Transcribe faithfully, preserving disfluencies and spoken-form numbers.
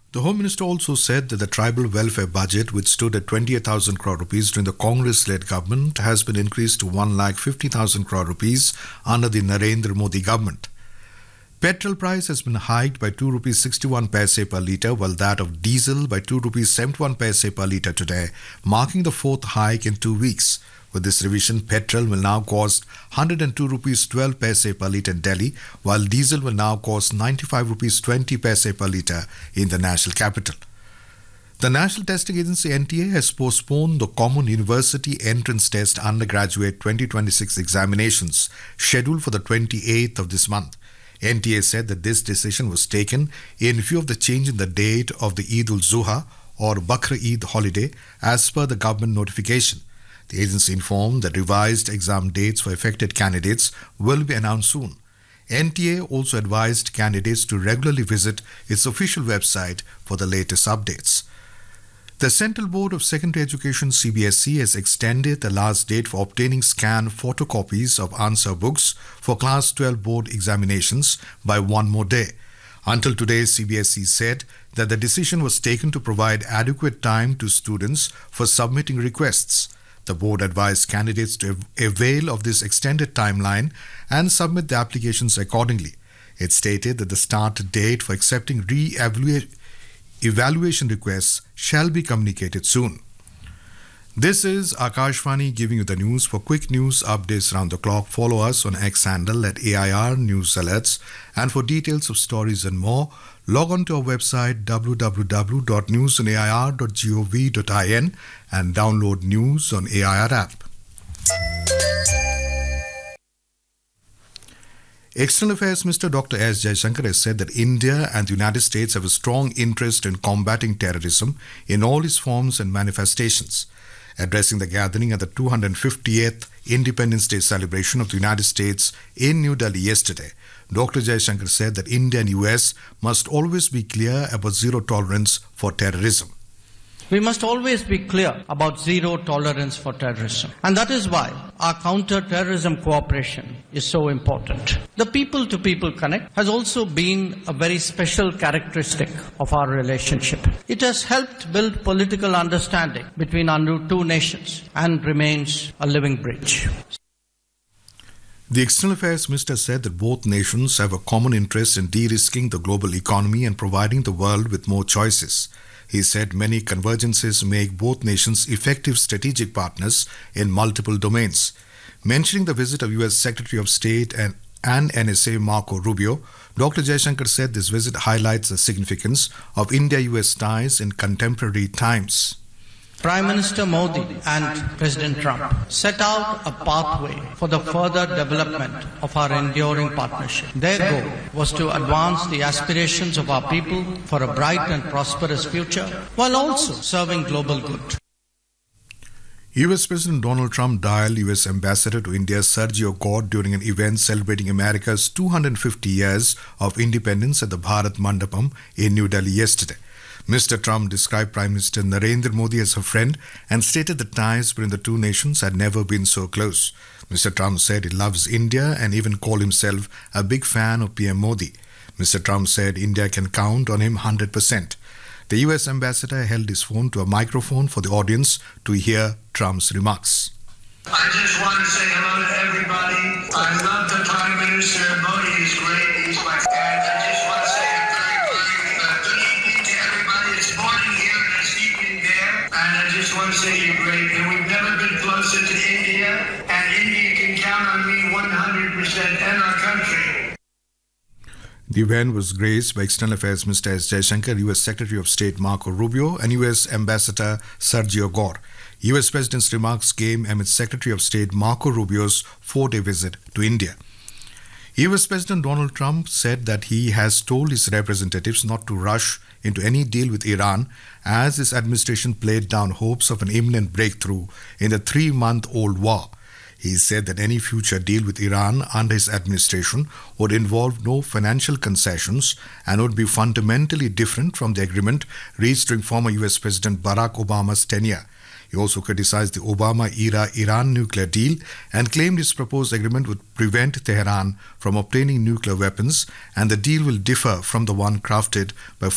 The Home Minister also said that the tribal welfare budget, which stood at twenty-eight thousand crore rupees during the Congress-led government, has been increased to one lakh fifty thousand crore rupees under the Narendra Modi government. Petrol price has been hiked by two rupees sixty-one paise per litre, while that of diesel by two rupees seventy-one paise per litre today, marking the fourth hike in two weeks. With this revision, petrol will now cost one hundred two rupees twelve paise per litre in Delhi, while diesel will now cost ninety-five rupees twenty paise per litre in the national capital. The National Testing Agency N T A has postponed the Common University Entrance Test Undergraduate twenty twenty-six examinations scheduled for the twenty-eighth of this month. N T A said that this decision was taken in view of the change in the date of the Eid ul-Zuha or Bakr Eid holiday as per the government notification. The agency informed that revised exam dates for affected candidates will be announced soon. N T A also advised candidates to regularly visit its official website for the latest updates. The Central Board of Secondary Education C B S E has extended the last date for obtaining scanned photocopies of answer books for Class twelve board examinations by one more day. Until today, C B S E said that the decision was taken to provide adequate time to students for submitting requests. The board advised candidates to avail of this extended timeline and submit the applications accordingly. It stated that the start date for accepting re-evaluation Evaluation requests shall be communicated soon. This is Akashvani giving you the news. For quick news updates around the clock, follow us on X handle at A I R News Alerts. And for details of stories and more, log on to our website w w w dot news on a i r dot gov dot in and download news on A I R app. External Affairs Minister Doctor S. Jaishankar has said that India and the United States have a strong interest in combating terrorism in all its forms and manifestations. Addressing the gathering at the two hundred fiftieth Independence Day celebration of the United States in New Delhi yesterday, Doctor Jaishankar said that India and U S must always be clear about zero tolerance for terrorism. We must always be clear about zero tolerance for terrorism. And that is why our counter-terrorism cooperation is so important. The people-to-people connect has also been a very special characteristic of our relationship. It has helped build political understanding between our two nations and remains a living bridge. The External Affairs Minister said that both nations have a common interest in de-risking the global economy and providing the world with more choices. He said many convergences make both nations effective strategic partners in multiple domains. Mentioning the visit of U S Secretary of State and, and N S A Marco Rubio, Doctor Jaishankar said this visit highlights the significance of India-U S ties in contemporary times. Prime Minister Modi and President Trump set out a pathway for the further development of our enduring partnership. Their goal was to advance the aspirations of our people for a bright and prosperous future while also serving global good. U S President Donald Trump dialed U S Ambassador to India Sergio Gore during an event celebrating America's two hundred fifty years of independence at the Bharat Mandapam in New Delhi yesterday. Mister Trump described Prime Minister Narendra Modi as a friend and stated the ties between the two nations had never been so close. Mister Trump said he loves India and even called himself a big fan of P M Modi. Mister Trump said India can count on him one hundred percent. The U S ambassador held his phone to a microphone for the audience to hear Trump's remarks. I just want to say hello to everybody. I love the Prime Minister. Modi is great. He's my friend. I just want to say a very, very uh, good evening to everybody. It's morning here and it's evening there. And I just want to say you're great. And we've never been closer to India. And India can count on me one hundred percent and our country. The event was graced by External Affairs Minister S. Jaishankar, U S Secretary of State Marco Rubio, and U S Ambassador Sergio Gore. U S President's remarks came amid Secretary of State Marco Rubio's four-day visit to India. U S President Donald Trump said that he has told his representatives not to rush into any deal with Iran as his administration played down hopes of an imminent breakthrough in the three-month-old war. He said that any future deal with Iran under his administration would involve no financial concessions and would be fundamentally different from the agreement reached during former U S President Barack Obama's tenure. He also criticized the Obama-era Iran nuclear deal and claimed his proposed agreement would prevent Tehran from obtaining nuclear weapons, and the deal will differ from the one crafted by